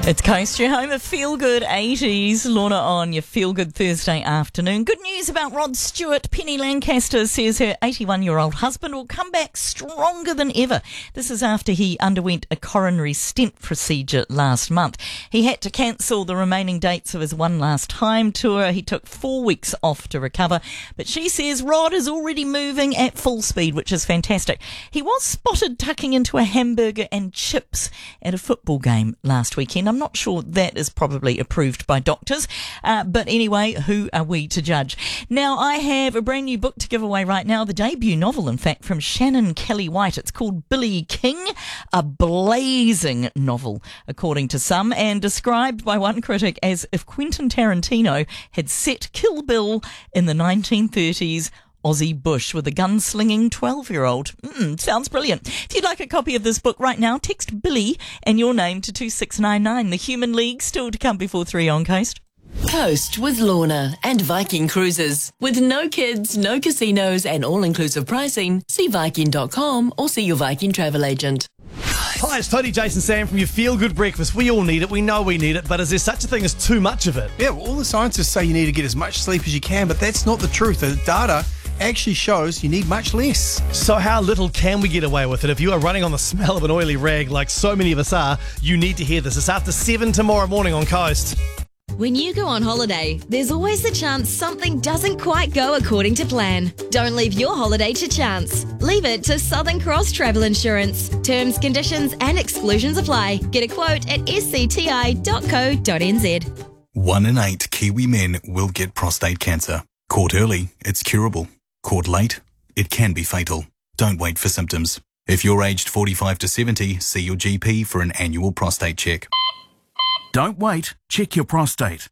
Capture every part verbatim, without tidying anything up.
It's Coast, your home of Feel Good eighties. Lorna on your Feel Good Thursday afternoon. Good news about Rod Stewart. Penny Lancaster says her eighty-one-year-old husband will come back stronger than ever. This is after he underwent a coronary stent procedure last month. He had to cancel the remaining dates of his One Last Time tour. He took four weeks off to recover. But she says Rod is already moving at full speed, which is fantastic. He was spotted tucking into a hamburger and chips at a football game last weekend. I'm not sure that is probably approved by doctors, uh, but anyway, who are we to judge? Now, I have a brand new book to give away right now, the debut novel, in fact, from Shannon Kelly-White. It's called Billy King, a blazing novel, according to some, and described by one critic as if Quentin Tarantino had set Kill Bill in the nineteen thirties Aussie bush with a gunslinging twelve-year-old. Mm, sounds brilliant. If you'd like a copy of this book right now, text Billy and your name to two six nine nine. The Human League still to come before three on Coast. Coast with Lorna and Viking Cruises. With no kids, no casinos and all-inclusive pricing, see Viking dot com or see your Viking travel agent. Hi, it's Tony, Jason, Sam from your Feel Good Breakfast. We all need it, we know we need it, but is there such a thing as too much of it? Yeah, well, all the scientists say you need to get as much sleep as you can, but that's not the truth. The data actually shows you need much less. So how little can we get away with it? If you are running on the smell of an oily rag like so many of us are, you need to hear this. It's after seven tomorrow morning on Coast. When you go on holiday, there's always the chance something doesn't quite go according to plan. Don't leave your holiday to chance. Leave it to Southern Cross Travel Insurance. Terms, conditions and exclusions apply. Get a quote at s c t i dot co dot n z. One in eight Kiwi men will get prostate cancer. Caught early, it's curable. Caught late, it can be fatal. Don't wait for symptoms. If you're aged forty-five to seventy, see your G P for an annual prostate check. Don't wait, check your prostate.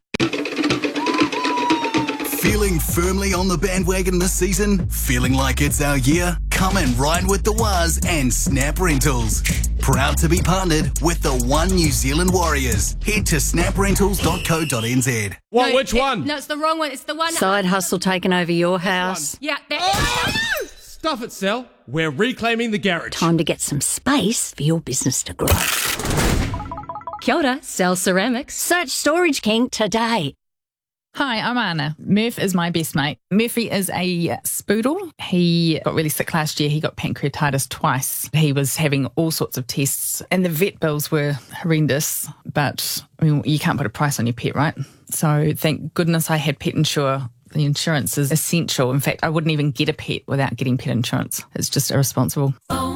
Feeling firmly on the bandwagon this season? Feeling like it's our year? Come and ride with the Waz and Snap Rentals. Proud to be partnered with the One New Zealand Warriors. Head to snap rentals dot co dot n z. What? No, Which it, one? No, it's the wrong one. It's the one. Side hustle taking over your house. Yeah. That, Stuff it, Sal. We're reclaiming the garage. Time to get some space for your business to grow. Kia ora, Cell Ceramics. Search Storage King today. Hi, I'm Anna. Murph is my best mate. Murphy is a spoodle. He got really sick last year. He got pancreatitis twice. He was having all sorts of tests and the vet bills were horrendous, but I mean, you can't put a price on your pet, right? So thank goodness I had Pet Insure. The insurance is essential. In fact, I wouldn't even get a pet without getting pet insurance. It's just irresponsible.